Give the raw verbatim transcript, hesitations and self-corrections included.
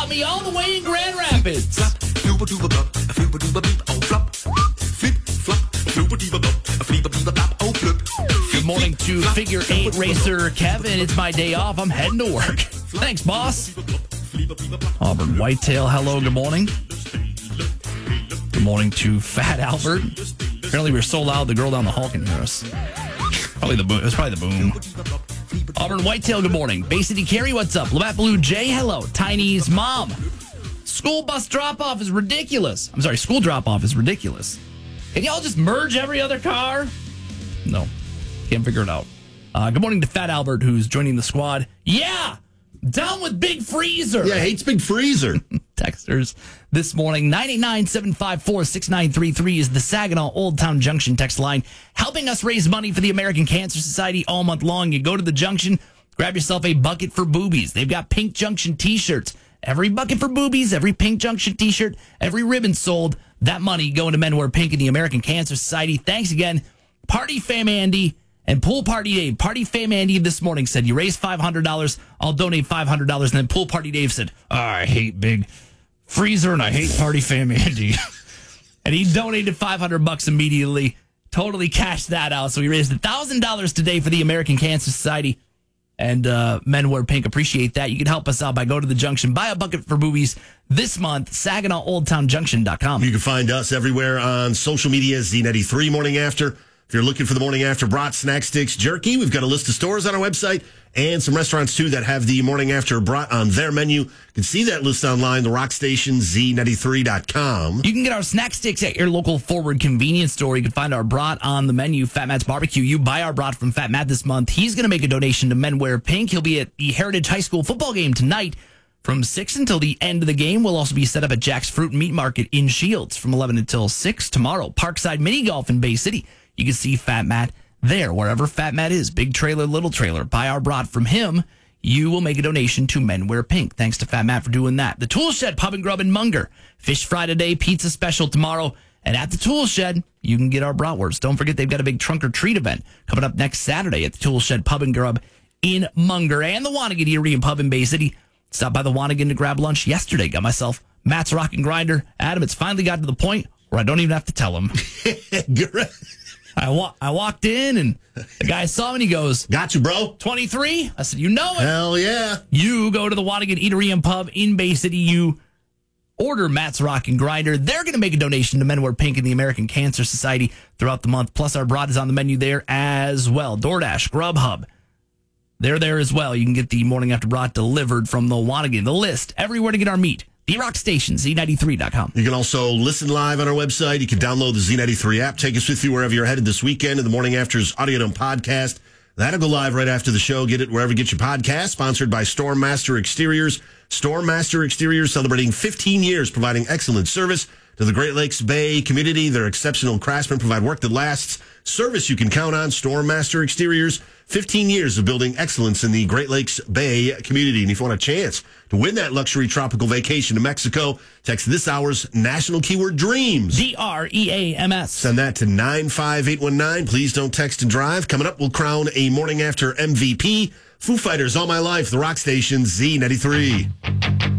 got me all the way in Grand Rapids. Good morning to figure eight racer Kevin. It's my day off. I'm heading to work. Thanks, boss. Auburn Whitetail, hello, good morning. Good morning to Fat Albert. Apparently we were so loud the girl down the hall can hear us. Probably the boom. It was probably the boom. Auburn Whitetail, good morning. Bay City Carey, what's up? Labatt Blue J, hello. Tiny's mom. School bus drop-off is ridiculous. I'm sorry, school drop-off is ridiculous. Can y'all just merge every other car? No. Can't figure it out. Uh, good morning to Fat Albert, who's joining the squad. Yeah! Down with Big Freezer. Yeah, hates Big Freezer. Texters this morning. nine eight nine, seven five four, six nine three three is the Saginaw Old Town Junction text line, helping us raise money for the American Cancer Society all month long. You go to the Junction, grab yourself a bucket for boobies. They've got Pink Junction t-shirts. Every bucket for boobies, every Pink Junction t-shirt, every ribbon sold. That money going to Men Wear Pink and the American Cancer Society. Thanks again. Party Fam Andy and Pool Party Dave. Party Fam Andy this morning said, you raised five hundred dollars, I'll donate five hundred dollars. And then Pool Party Dave said, oh, I hate Big Freezer and I hate Party Fam Andy. And he donated five hundred bucks immediately, totally cashed that out. So he raised one thousand dollars today for the American Cancer Society. And uh, Men Wear Pink, appreciate that. You can help us out by go to the Junction, buy a bucket for boobies this month, Saginaw Old Town Junction dot com. You can find us everywhere on social media, Z ninety-three Morning After. If you're looking for the Morning After brat, snack sticks, jerky, we've got a list of stores on our website and some restaurants, too, that have the Morning After brat on their menu. You can see that list online, the rock station, Z ninety-three dot com. You can get our snack sticks at your local Forward convenience store. You can find our brat on the menu, Fat Matt's Barbecue. You buy our brat from Fat Matt this month. He's going to make a donation to Men Wear Pink. He'll be at the Heritage High School football game tonight from six until the end of the game. We'll also be set up at Jack's Fruit and Meat Market in Shields from eleven until six tomorrow. Parkside Mini Golf in Bay City. You can see Fat Matt there, wherever Fat Matt is. Big trailer, little trailer. Buy our brat from him. You will make a donation to Men Wear Pink. Thanks to Fat Matt for doing that. The Tool Shed Pub and Grub in Munger. Fish fry today, pizza special tomorrow. And at the Tool Shed, you can get our bratwurst. Don't forget they've got a big trunk or treat event coming up next Saturday at the Tool Shed Pub and Grub in Munger. And the Wannigan Eatery and Pub in Bay City. Stopped by the Wannigan to grab lunch yesterday. Got myself Matt's Rock and Grinder. Adam, it's finally got to the point where I don't even have to tell him. I, wa- I walked in, and the guy saw me, and he goes, got you, bro. twenty-three? I said, you know it. Hell yeah. You go to the Wannigan Eatery and Pub in Bay City. You order Matt's Rock and Grinder. They're going to make a donation to Men Wear Pink and the American Cancer Society throughout the month. Plus, our brat is on the menu there as well. DoorDash, Grubhub. They're there as well. You can get the Morning After brat delivered from the Wannigan. The list, everywhere to get our meat. The Rock Station, Z ninety-three dot com. You can also listen live on our website. You can download the Z ninety-three app. Take us with you wherever you're headed this weekend in the Morning After's Audio Dome podcast. That'll go live right after the show. Get it wherever you get your podcast. Sponsored by Stormmaster Exteriors. Stormmaster Exteriors celebrating fifteen years providing excellent service to the Great Lakes Bay community. Their exceptional craftsmen provide work that lasts. Service you can count on. Stormmaster Exteriors. fifteen years of building excellence in the Great Lakes Bay community. And if you want a chance to win that luxury tropical vacation to Mexico, text this hour's national keyword DREAMS. D R E A M S. Send that to nine five eight one nine. Please don't text and drive. Coming up, we'll crown a Morning After M V P. Foo Fighters, All My Life, the Rock Station, Z ninety-three.